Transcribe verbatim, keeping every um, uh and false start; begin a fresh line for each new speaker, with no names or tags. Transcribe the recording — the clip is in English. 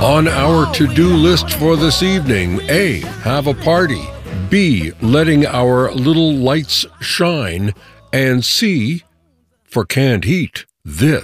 On our to-do list for this evening, A, have a party, B, letting our little lights shine, and C, for canned heat, this.